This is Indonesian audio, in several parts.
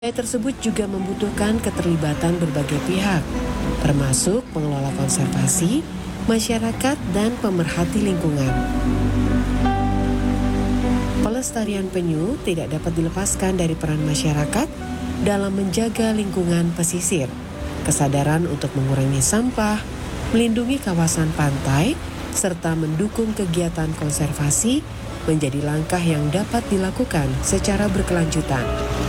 Upaya tersebut juga membutuhkan keterlibatan berbagai pihak, termasuk pengelola konservasi, masyarakat, dan pemerhati lingkungan. Pelestarian penyu tidak dapat dilepaskan dari peran masyarakat dalam menjaga lingkungan pesisir, kesadaran untuk mengurangi sampah, melindungi kawasan pantai, serta mendukung kegiatan konservasi menjadi langkah yang dapat dilakukan secara berkelanjutan.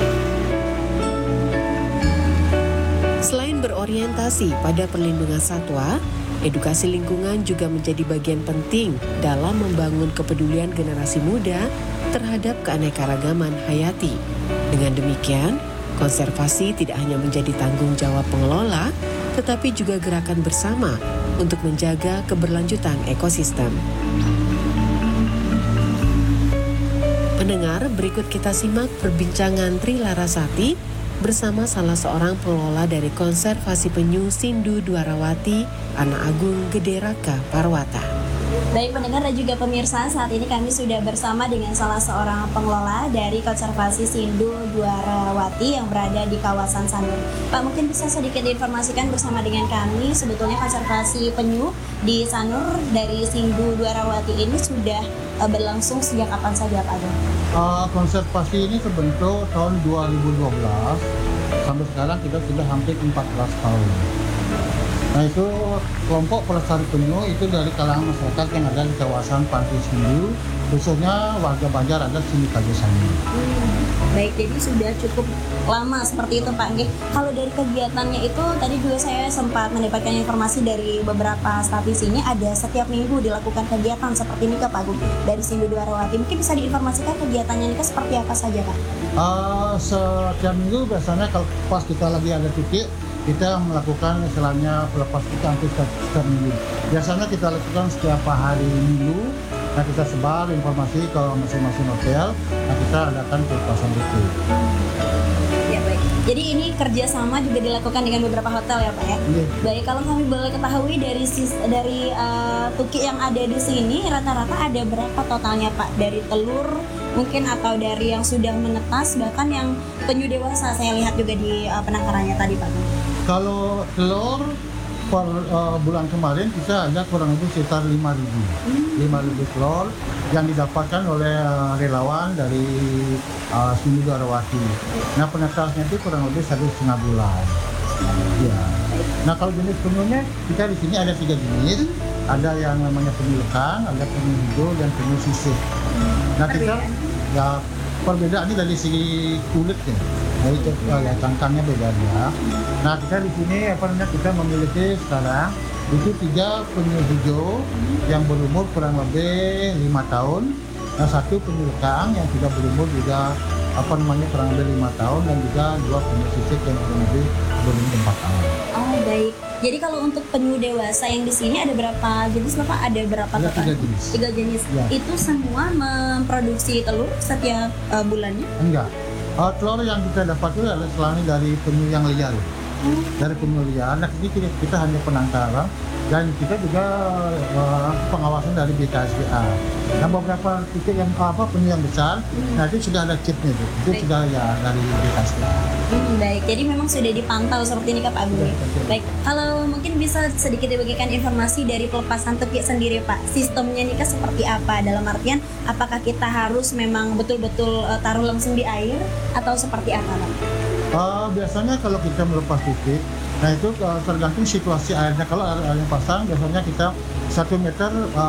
Selain berorientasi pada perlindungan satwa, edukasi lingkungan juga menjadi bagian penting dalam membangun kepedulian generasi muda terhadap keanekaragaman hayati. Dengan demikian, konservasi tidak hanya menjadi tanggung jawab pengelola, tetapi juga gerakan bersama untuk menjaga keberlanjutan ekosistem. Pendengar, berikut kita simak perbincangan Tri Larasati bersama salah seorang pengelola dari konservasi penyu Sindu Dwarawati, Anak Agung Gede Raka, Parwata. Baik pendengar dan juga pemirsa, saat ini kami sudah bersama dengan salah seorang pengelola dari konservasi Sindu Dwarawati yang berada di kawasan Sanur. Pak, mungkin bisa sedikit diinformasikan bersama dengan kami, sebetulnya konservasi penyu di Sanur dari Sindu Dwarawati ini sudah berlangsung sejak kapan saja Pak Agung? Konservasi ini terbentuk tahun 2012, sampai sekarang kita sudah hampir 14 tahun. Nah itu kelompok pelestari penyu itu dari kalangan masyarakat yang ada di kawasan Pantai Sindu, khususnya warga Banjar adat Sindu Kajasani. Baik, jadi sudah cukup lama seperti itu Pak. Kalau dari kegiatannya itu tadi juga saya sempat mendapatkan informasi dari beberapa statis ini ada setiap minggu dilakukan kegiatan seperti ini Pak Agung dari Sindu Dwarawati. Mungkin bisa diinformasikan kegiatannya ini seperti apa saja Pak? Setiap minggu biasanya kalau pas kita lagi ada titik, kita melakukan istilahnya pelepas ikan setiap minggu. Biasanya kita lakukan setiap hari Minggu. Nah kita sebar informasi ke masing-masing hotel. Nah kita adakan pelepasan itu. Ya baik. Jadi ini kerjasama juga dilakukan dengan beberapa hotel ya Pak ya. Iya. Baik, kalau kami boleh ketahui dari tuki yang ada di sini rata-rata ada berapa totalnya Pak? Dari telur mungkin atau dari yang sudah menetas bahkan yang penyu dewasa saya lihat juga di penangkarannya tadi Pak. Kalau telur per bulan kemarin kita ada kurang lebih sekitar 5.000 telur yang didapatkan oleh relawan dari Sindu Dwarawati. Nah penetasnya itu kurang lebih 1,5 bulan. Ya. Nah kalau jenis penyunya kita di sini ada 3 jenis. Ada yang namanya penyu lekang, ada penyu hijau dan penyu sisik. Nah kita ya perbedaannya dari segi kulitnya. Jadi ya cangkangnya beda ya. Nah kita di sini kita memiliki sekarang itu 3 penyu hijau yang berumur kurang lebih 5 tahun. Nah 1 penyu lekang yang sudah berumur juga kurang lebih 5 tahun dan juga 2 penyu sisik yang kurang lebih berumur 4 tahun. Oh baik. Jadi kalau untuk penyu dewasa yang di sini ada berapa jenis Bapak? Ada berapa Ada total? 3 jenis. 3 jenis. Ya. Itu semua memproduksi telur setiap bulannya? Enggak. Telur yang kita dapat itu adalah selain dari penyu yang liar. Dari penyu liar. Nah ini kita hanya penangkaran dan kita juga pengawasan dari BKSDA. Nah beberapa titik yang penyu yang besar, nah itu sudah ada chipnya itu. Itu sudah ya dari BKSDA. Baik, jadi memang sudah dipantau seperti ini Kak Agung. Baik, kalau mungkin bisa sedikit dibagikan informasi dari pelepasan tukik sendiri Pak. Sistemnya nih Kak seperti apa? Dalam artian apakah kita harus memang betul-betul taruh langsung di air atau seperti apa Pak? Biasanya kalau kita melepas tukik, nah itu tergantung situasi airnya. Kalau airnya pasang, biasanya kita 1 meter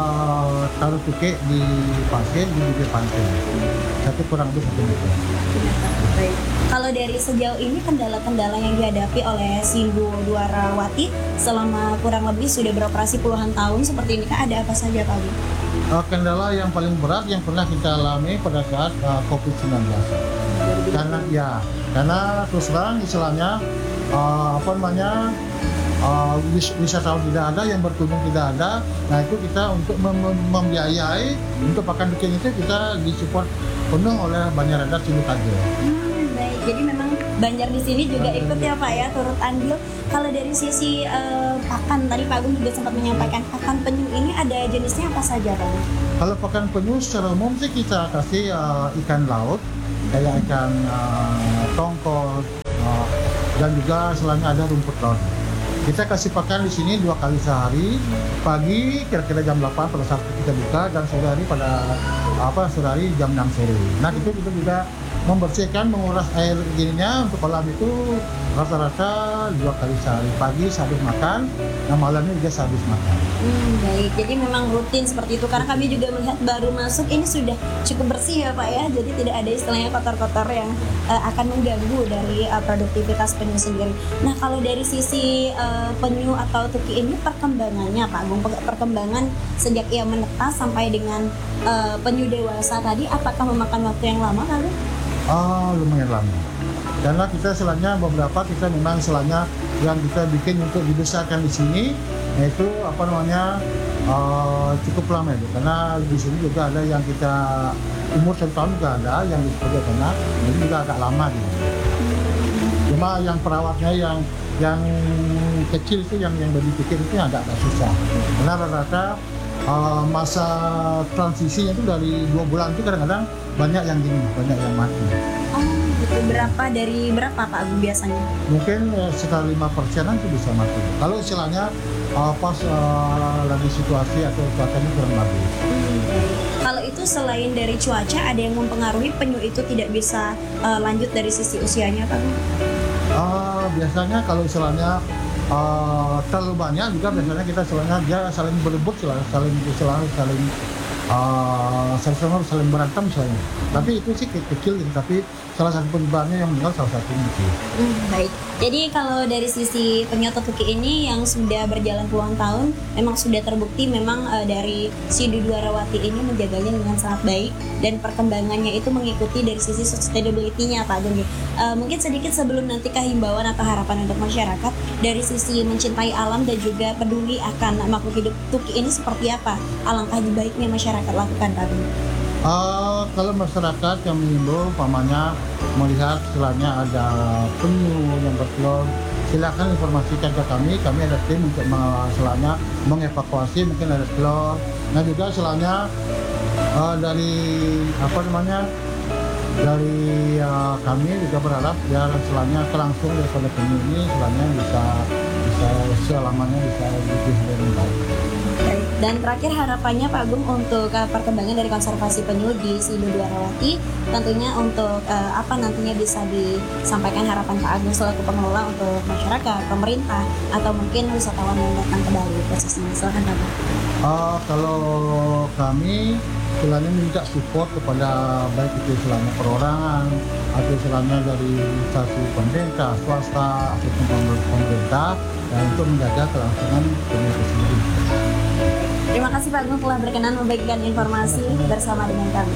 taruh tukik di pasir di bibir pantai. Kurang lebih 1 meter. Baik. Kalau dari sejauh ini kendala-kendala yang dihadapi oleh Sindu Dwarawati selama kurang lebih sudah beroperasi puluhan tahun seperti ini Kak, ada apa saja Pak Agung? Kendala yang paling berat yang pernah kita alami pada saat COVID-19. Karena terus terang istilahnya wisatawan tidak ada, yang berkunjung tidak ada. Nah itu kita untuk membiayai untuk pakan tukik itu kita disupport penuh oleh Banjar Adat Sindu Kajo. Baik, jadi memang Banjar di sini juga ikut ya Pak ya, turut andil. Kalau dari sisi pakan, tadi Pak Agung juga sempat menyampaikan pakan penyu ini ada jenisnya apa saja Pak? Kalau pakan penyu secara umum sih kita kasih ikan laut, kayak ikan tongkol, dan juga selainnya ada rumput laut. Kita kasih pakan di sini 2 kali sehari, pagi kira-kira jam 8 pada saat kita buka, dan sore hari sore hari jam 6 sore. Nah itu kita juga membersihkan, menguras air gininya untuk kolam itu rata-rata 2 kali sehari, pagi sehabis makan, dan malamnya juga sehabis makan. Baik, jadi memang rutin seperti itu karena kami juga melihat baru masuk ini sudah cukup bersih ya Pak ya, jadi tidak ada istilahnya kotor-kotor yang akan mengganggu dari produktivitas penyu sendiri. Nah kalau dari sisi penyu atau tuki ini perkembangannya Pak Agung, perkembangan sejak ia menetas sampai dengan penyu dewasa tadi, apakah memakan waktu yang lama Pak Agung? Lumayan lama. Karena kita selanya beberapa memang selanya yang kita bikin untuk dibesarkan di sini, yaitu cukup lama itu. Karena di sini juga ada yang kita umur 1 tahun juga ada, yang sebagai ternak, ini juga agak lama gitu. Cuma yang perawatnya yang kecil itu yang baby bikin itu agak susah. Karena rata-rata masa transisinya itu dari 2 bulan itu kadang-kadang banyak yang mati. Gitu. Dari berapa Pak Agung biasanya? Mungkin sekitar 5% itu bisa mati. Kalau istilahnya pas lagi situasi atau cuacanya kurang bagus. Kalau itu selain dari cuaca, ada yang mempengaruhi penyu itu tidak bisa lanjut dari sisi usianya Pak Agung? Biasanya kalau istilahnya terlalu banyak juga biasanya kita istilahnya dia saling berebut, saling berantem misalnya. Tapi itu sih kecil gitu, tapi salah satu penyebabnya yang meninggal salah satunya itu. Baik. Jadi kalau dari sisi penyu atau tuki ini yang sudah berjalan puluhan tahun, memang sudah terbukti memang dari si Dwarawati ini menjaganya dengan sangat baik dan perkembangannya itu mengikuti dari sisi sustainability-nya Pak Agung. Mungkin sedikit sebelum nanti himbauan atau harapan untuk masyarakat dari sisi mencintai alam dan juga peduli akan makhluk hidup tuki ini seperti apa? Alangkah baiknya masyarakat lakukan Pak Agung. Kalau masyarakat yang mengimbau umpamanya melihat istilahnya ada penyu yang bertelur, silakan informasikan ke kami ada tim untuk istilahnya mengevakuasi mungkin ada telur. Nah juga istilahnya dari kami juga berharap biar istilahnya langsung daripada penyu ini istilahnya bisa selamanya bisa lebih baik. Dan terakhir harapannya Pak Agung untuk perkembangan dari konservasi penyu di Sindu Dwarawati, tentunya untuk apa nantinya bisa disampaikan harapan Pak Agung selaku pengelola untuk masyarakat, pemerintah, atau mungkin wisatawan yang datang ke Bali khususnya. Silakan Pak Agung. Kalau kami istilahnya minta support kepada baik itu istilahnya perorangan atau istilahnya dari instansi pemerintah, swasta ataupun pemerintah untuk menjaga kelangsungan penyu itu sendiri. Terima kasih Pak Agung telah berkenan membagikan informasi bersama dengan kami.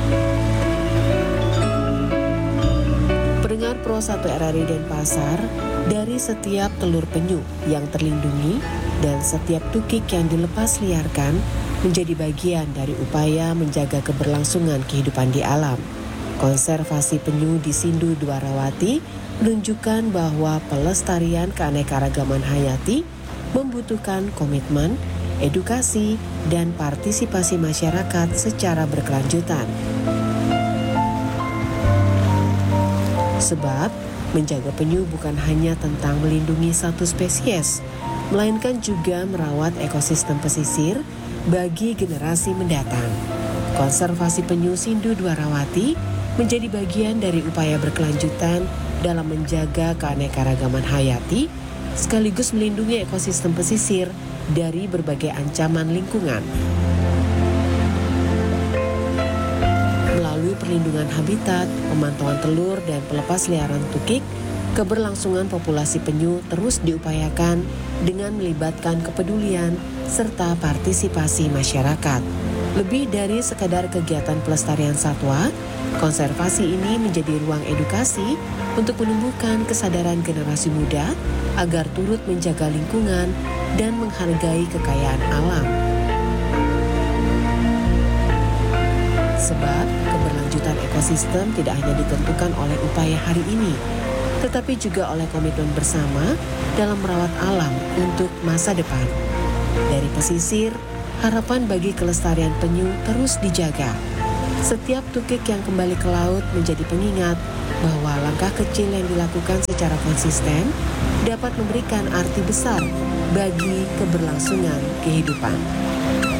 Pendengar Pro 1 RRI Denpasar, dari setiap telur penyu yang terlindungi dan setiap tukik yang dilepas liarkan menjadi bagian dari upaya menjaga keberlangsungan kehidupan di alam. Konservasi penyu di Sindu Dwarawati menunjukkan bahwa pelestarian keanekaragaman hayati membutuhkan komitmen, edukasi, dan partisipasi masyarakat secara berkelanjutan. Sebab, menjaga penyu bukan hanya tentang melindungi satu spesies, melainkan juga merawat ekosistem pesisir bagi generasi mendatang. Konservasi penyu Sindu Dwarawati menjadi bagian dari upaya berkelanjutan dalam menjaga keanekaragaman hayati, sekaligus melindungi ekosistem pesisir dari berbagai ancaman lingkungan. Melalui perlindungan habitat, pemantauan telur, dan pelepas liaran tukik, keberlangsungan populasi penyu terus diupayakan dengan melibatkan kepedulian serta partisipasi masyarakat. Lebih dari sekadar kegiatan pelestarian satwa, konservasi ini menjadi ruang edukasi untuk menumbuhkan kesadaran generasi muda agar turut menjaga lingkungan dan menghargai kekayaan alam. Sebab keberlanjutan ekosistem tidak hanya ditentukan oleh upaya hari ini, tetapi juga oleh komitmen bersama dalam merawat alam untuk masa depan. Dari pesisir, harapan bagi kelestarian penyu terus dijaga. Setiap tukik yang kembali ke laut menjadi pengingat bahwa langkah kecil yang dilakukan secara konsisten dapat memberikan arti besar bagi keberlangsungan kehidupan.